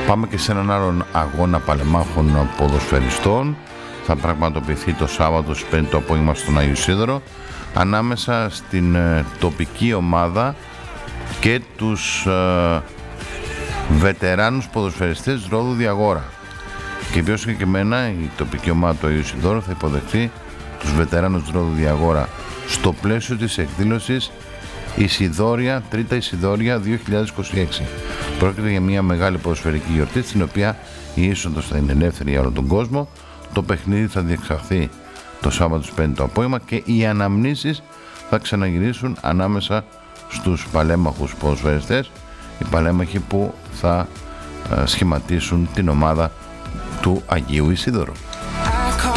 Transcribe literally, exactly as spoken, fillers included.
Πάμε και σε έναν άλλον αγώνα παλεμάχων ποδοσφαιριστών. Θα πραγματοποιηθεί το Σάββατο στις πέντε το απόγευμα στον Άγιο Σίδωρο, ανάμεσα στην ε, τοπική ομάδα και τους ε, βετεράνους ποδοσφαιριστές Ρόδου Διαγόρα. Και πιο συγκεκριμένα η τοπική ομάδα του Αγίου Σιδώρου θα υποδεχθεί τους βετεράνους Ρόδου Διαγόρα στο πλαίσιο της εκδήλωσης Ισιδόρια, Τρίτα Ισιδόρια δύο χιλιάδες είκοσι έξι. Πρόκειται για μια μεγάλη ποδοσφαιρική γιορτή, στην οποία η είσοδος θα είναι ελεύθερη για όλο τον κόσμο. Το παιχνίδι θα διεξαχθεί το Σάββατο στις πέντε το απόγευμα και οι αναμνήσεις θα ξαναγυρίσουν ανάμεσα στους παλέμαχους ποδοσφαιριστές, οι παλέμαχοι που θα ε, σχηματίσουν την ομάδα του Αγίου Ισίδωρου.